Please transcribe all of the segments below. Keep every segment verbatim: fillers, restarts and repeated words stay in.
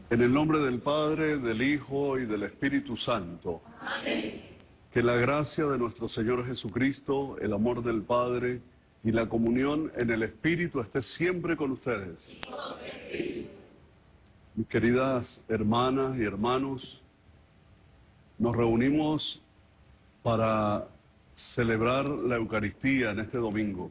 En el nombre del Padre, del Hijo y del Espíritu Santo. Amén. Que la gracia de nuestro Señor Jesucristo, el amor del Padre y la comunión en el Espíritu esté siempre con ustedes. Mis queridas hermanas y hermanos, nos reunimos para celebrar la Eucaristía en este domingo,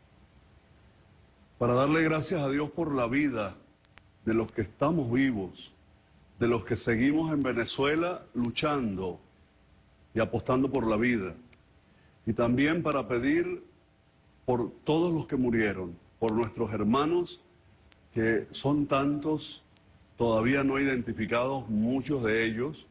para darle gracias a Dios por la vida de los que estamos vivos, de los que seguimos en Venezuela luchando y apostando por la vida, y también para pedir por todos los que murieron, por nuestros hermanos, que son tantos, todavía no identificados, muchos de ellos,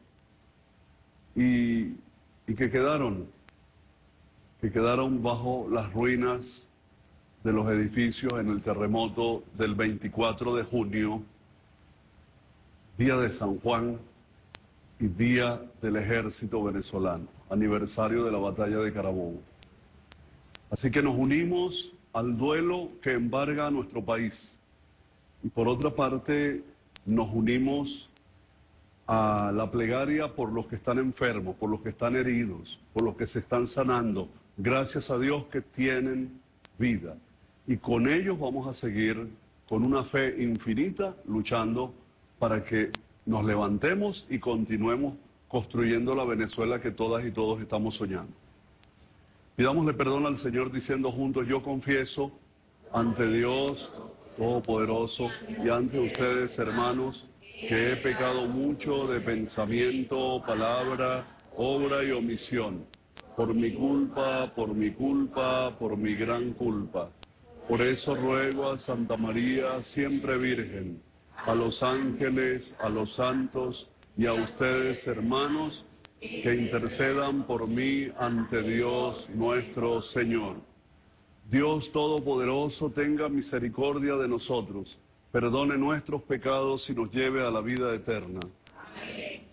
y, y que quedaron, que quedaron bajo las ruinas de los edificios en el terremoto del veinticuatro de junio, día de San Juan y día del ejército venezolano, aniversario de la batalla de Carabobo. Así que nos unimos al duelo que embarga a nuestro país y por otra parte nos unimos a la plegaria por los que están enfermos, por los que están heridos, por los que se están sanando, gracias a Dios que tienen vida. Y con ellos vamos a seguir con una fe infinita luchando para que nos levantemos y continuemos construyendo la Venezuela que todas y todos estamos soñando. Pidámosle perdón al Señor diciendo juntos: yo confieso ante Dios Todopoderoso y ante ustedes, hermanos, que he pecado mucho de pensamiento, palabra, obra y omisión, por mi culpa, por mi culpa, por mi gran culpa. Por eso ruego a Santa María, siempre Virgen, a los ángeles, a los santos y a ustedes, hermanos, que intercedan por mí ante Dios nuestro Señor. Dios Todopoderoso tenga misericordia de nosotros, perdone nuestros pecados y nos lleve a la vida eterna. Amén.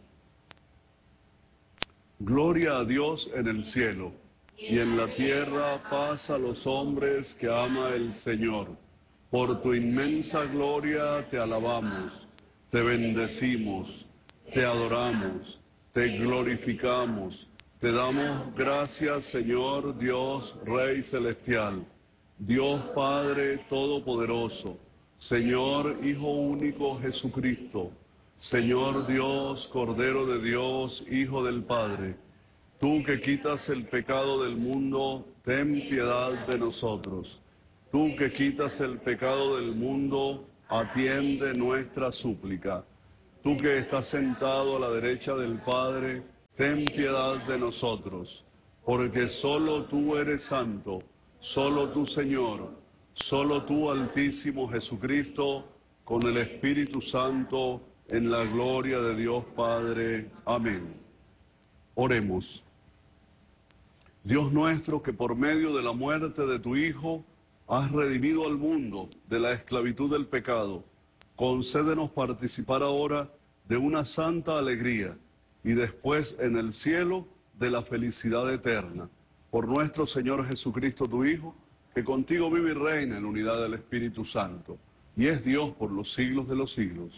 Gloria a Dios en el cielo, y en la tierra paz a los hombres que ama el Señor. Por tu inmensa gloria te alabamos, te bendecimos, te adoramos, te glorificamos, te damos gracias, Señor Dios, Rey Celestial, Dios Padre Todopoderoso, Señor Hijo Único Jesucristo, Señor Dios, Cordero de Dios, Hijo del Padre. Tú que quitas el pecado del mundo, ten piedad de nosotros. Tú que quitas el pecado del mundo, atiende nuestra súplica. Tú que estás sentado a la derecha del Padre, ten piedad de nosotros. Porque solo tú eres santo, solo tú, Señor, solo tú, Altísimo Jesucristo, con el Espíritu Santo, en la gloria de Dios Padre. Amén. Oremos. Dios nuestro, que por medio de la muerte de tu Hijo has redimido al mundo de la esclavitud del pecado, concédenos participar ahora de una santa alegría y después en el cielo de la felicidad eterna. Por nuestro Señor Jesucristo, tu Hijo, que contigo vive y reina en la unidad del Espíritu Santo, y es Dios por los siglos de los siglos.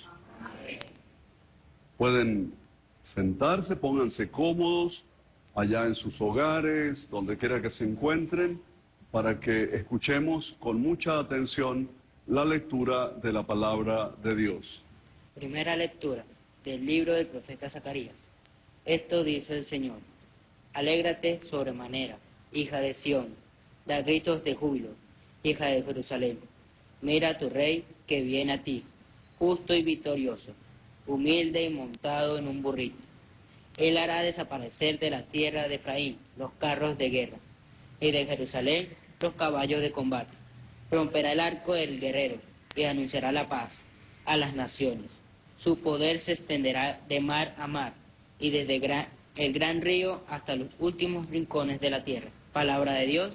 Pueden sentarse, pónganse cómodos allá en sus hogares, donde quiera que se encuentren, para que escuchemos con mucha atención la lectura de la palabra de Dios. Primera lectura del libro del profeta Zacarías. Esto dice el Señor: alégrate sobremanera, hija de Sión, da gritos de júbilo, hija de Jerusalén. Mira a tu rey que viene a ti, justo y victorioso, humilde y montado en un burrito. Él hará desaparecer de la tierra de Efraín los carros de guerra, y de Jerusalén los caballos de combate. Romperá el arco del guerrero, y anunciará la paz a las naciones. Su poder se extenderá de mar a mar, y desde gran, el gran río hasta los últimos rincones de la tierra. Palabra de Dios.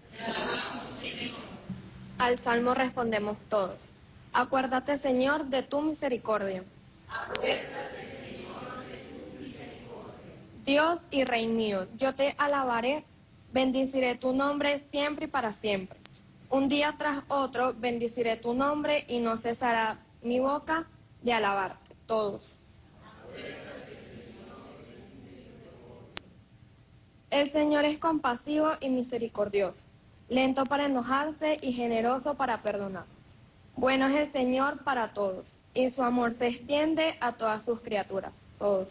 Al salmo respondemos todos: acuérdate, Señor, de tu misericordia. Acuérdate, Señor, de tu misericordia. Dios y Rey mío, yo te alabaré, bendeciré tu nombre siempre y para siempre. Un día tras otro bendeciré tu nombre y no cesará mi boca de alabarte. todos. El Señor es compasivo y misericordioso, lento para enojarse y generoso para perdonar. Bueno es el Señor para todos, y su amor se extiende a todas sus criaturas, todos.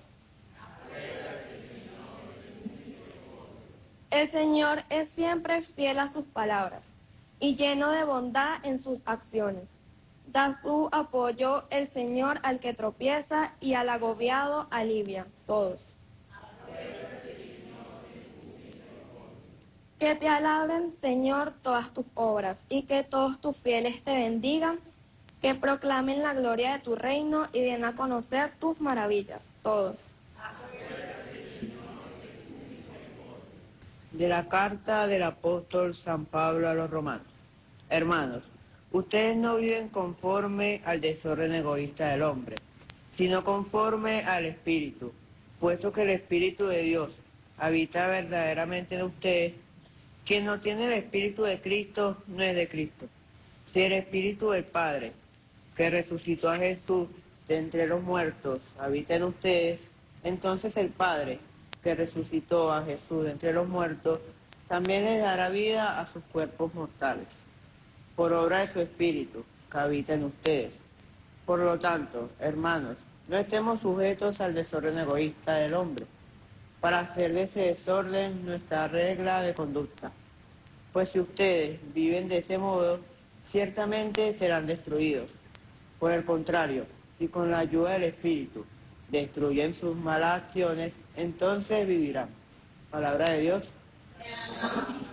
El Señor es siempre fiel a sus palabras y lleno de bondad en sus acciones. Da su apoyo el Señor al que tropieza y al agobiado alivia, todos. Que te alaben, Señor, todas tus obras, y que todos tus fieles te bendigan, que proclamen la gloria de tu reino y den a conocer tus maravillas, todos. De la carta del apóstol San Pablo a los romanos. Hermanos, ustedes no viven conforme al desorden egoísta del hombre, sino conforme al Espíritu, puesto que el Espíritu de Dios habita verdaderamente en ustedes. Quien no tiene el Espíritu de Cristo no es de Cristo. Si el Espíritu del Padre, que resucitó a Jesús de entre los muertos, habita en ustedes, entonces el Padre, que resucitó a Jesús de entre los muertos, también les dará vida a sus cuerpos mortales, por obra de su Espíritu, que habita en ustedes. Por lo tanto, hermanos, no estemos sujetos al desorden egoísta del hombre, para hacer de ese desorden nuestra regla de conducta. Pues si ustedes viven de ese modo, ciertamente serán destruidos. Por el contrario, si con la ayuda del Espíritu destruyen sus malas acciones, entonces vivirán. Palabra de Dios.